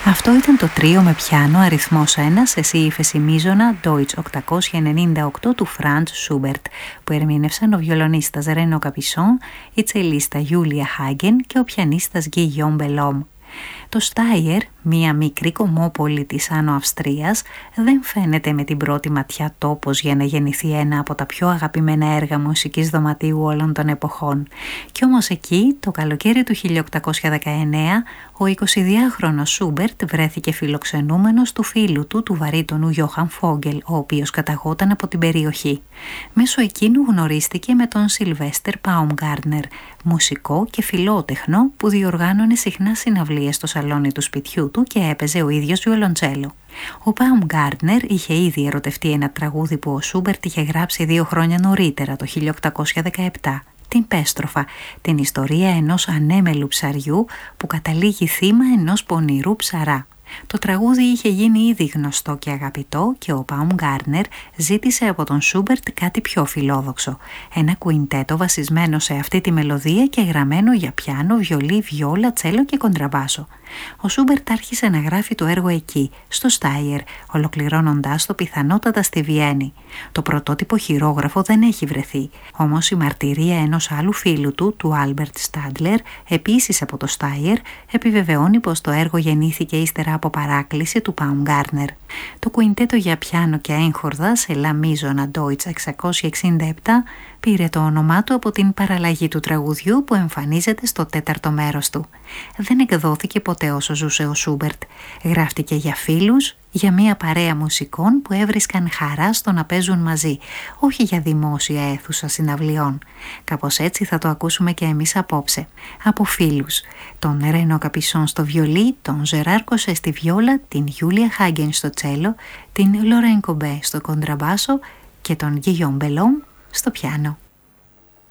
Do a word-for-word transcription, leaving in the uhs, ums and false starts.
Αυτό ήταν το τρίο με πιάνο αριθμός ένα σε σι ύφεση μείζωνα Deutsch οκτακόσια ενενήντα οκτώ του Franz Schubert, που ερμήνευσαν ο βιολονίστας Ρένο Καπισόν, η τσελίστα Γιούλια Χάγκεν και ο πιανίστας Guillaume Bellhomme. Το Στάιερ, μία μικρή κομμόπολη της Άνω Αυστρίας, δεν φαίνεται με την πρώτη ματιά τόπος για να γεννηθεί ένα από τα πιο αγαπημένα έργα μουσικής δωματίου όλων των εποχών. Κι όμως εκεί, το καλοκαίρι του χίλια οκτακόσια δεκαεννέα, ο εικοσιδυάχρονος Σούμπερτ βρέθηκε φιλοξενούμενος του φίλου του, του βαρύτονου Γιόχαν Φόγγελ, ο οποίος καταγόταν από την περιοχή. Μέσω εκείνου γνωρίστηκε με τον Σιλβέστερ Πάουμγκάρνερ, μουσικό και φιλότεχνο που διοργάνωνε συχνά συναυλίες στο σαλόνι του σπιτιού του και έπαιζε ο ίδιος βιολοντσέλο. Ο Πάουμγκάρνερ είχε ήδη ερωτευτεί ένα τραγούδι που ο Σούμπερτ είχε γράψει δύο χρόνια νωρίτερα, το χίλια οκτακόσια δεκαεπτά. Την Πέστροφα, την ιστορία ενός ανέμελου ψαριού που καταλήγει θύμα ενός πονηρού ψαρά. Το τραγούδι είχε γίνει ήδη γνωστό και αγαπητό και ο Πάουμγκάρνερ ζήτησε από τον Σούμπερτ κάτι πιο φιλόδοξο. Ένα κουιντέτο βασισμένο σε αυτή τη μελωδία και γραμμένο για πιάνο, βιολί, βιόλα, τσέλο και κοντραμπάσο. Ο Σούμπερτ άρχισε να γράφει το έργο εκεί, στο Στάιερ, ολοκληρώνοντάς το πιθανότατα στη Βιέννη. Το πρωτότυπο χειρόγραφο δεν έχει βρεθεί, όμως η μαρτυρία ενός άλλου φίλου του, του Άλμπερτ Στάντλερ, επίσης από το Στάιερ, επιβεβαιώνει πως το έργο γεννήθηκε ύστερα από παράκληση του Πάουμγκάρνερ. Το κουιντέτο για πιάνο και έγχορδα σε λα μείζωνα Deutsch εξακόσια εξήντα επτά πήρε το όνομά του από την παραλλαγή του τραγουδιού που εμφανίζεται στο τέταρτο μέρος του. Δεν εκδόθηκε ποτέ όσο ζούσε ο Σούμπερτ. Γράφτηκε για φίλους, για μια παρέα μουσικών που έβρισκαν χαρά στο να παίζουν μαζί, όχι για δημόσια αίθουσα συναυλιών. Κάπως έτσι θα το ακούσουμε και εμείς απόψε. Από φίλους. Τον Ρένο Καπισόν στο βιολί, τον Ζεράρ Κοσέ στη βιόλα, την Γιούλια Χάγκεν στο τσέλο, την Λορέν Κομπέ στο κοντραμπάσο και τον Guillaume Bellhomme στο πιάνο.